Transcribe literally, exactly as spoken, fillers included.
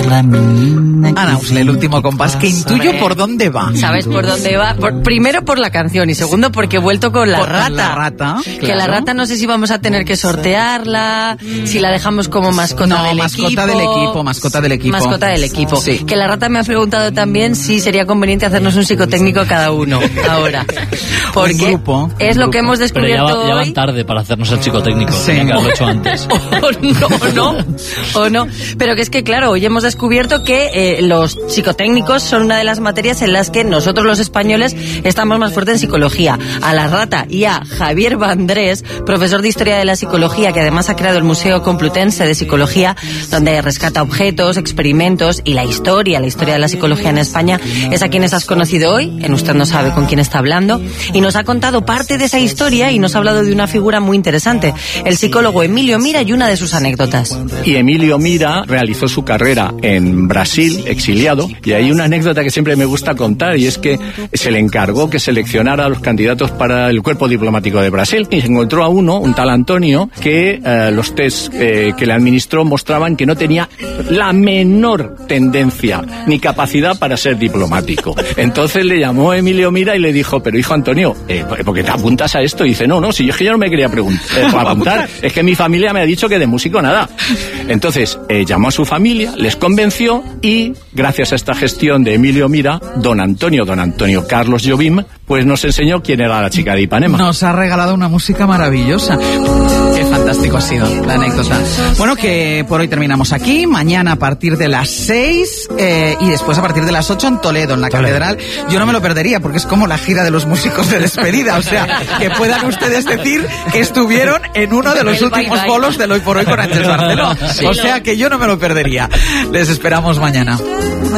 la menina. Ana Usle, el último compás, que intuyo por dónde va. ¿Sabes por dónde va? Por, primero por la canción y segundo porque he vuelto con la Por rata. La rata, Que claro. la rata no sé si vamos a tener que sortearla, si la dejamos como mascota no, del mascota equipo. del equipo, mascota del equipo. Mascota del equipo. Sí. Que la rata me ha preguntado también si sería conveniente hacernos un psicotécnico cada uno ahora. Porque Un grupo, es un lo grupo. que hemos Pero ya, descubierto va- ya hoy. van tarde para hacernos el psicotécnico. Sí. Tenía que haberlo hecho antes. o no, o no, o no. Pero que es que, claro, hoy hemos descubierto que eh, los psicotécnicos son una de las materias en las que nosotros los españoles estamos más fuertes en psicología. A la rata y a Javier Vandrés, profesor de Historia de la Psicología, que además ha creado el Museo Complutense de Psicología, donde rescata objetos, experimentos y la historia, la historia de la psicología en España, es a quienes has conocido hoy, en Usted no sabe con quién está hablando, y nos ha contado parte de esa historia y nos ha hablado de una figura muy interesante, el psicólogo Emilio Mira, y una de sus anécdotas. Y Emilio Mira realizó su carrera en Brasil, exiliado, y hay una anécdota que siempre me gusta contar, y es que se le encargó que seleccionara a los candidatos para el cuerpo diplomático de Brasil, y se encontró a uno, un tal Antonio, que eh, los test eh, que le administró mostraban que no tenía la menor tendencia ni capacidad para ser diplomático. Entonces le llamó Emilio Mira y le dijo, pero hijo Antonio, eh, ¿por qué te apuntas a esto? Y dice, no, no, si yo es que yo no me quería preguntar, eh, apuntar, es que mi familia me ha dicho que de músico nada. Entonces eh, llamó a su familia, les convenció y gracias a esta gestión de Emilio Mira, don Antonio, don Antonio Carlos Jobim, pues nos enseñó quién era la chica de Ipanema. Nos ha regalado una música maravillosa. Qué fantástico ha sido la anécdota. Bueno, que por hoy terminamos aquí. Mañana a partir de las seis eh, y después a partir de las ocho en Toledo, en la Catedral. Yo no me lo perdería porque es como la gira de los músicos de despedida. O sea, que puedan ustedes decir que estuvieron en uno de los El últimos bye bye. bolos del Hoy por Hoy con Ángel Barceló. Sí. O sea, que yo no me lo perdería. Les esperamos mañana.